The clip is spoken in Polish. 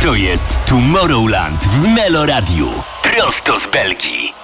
To jest Tomorrowland w Meloradiu. Prosto z Belgii.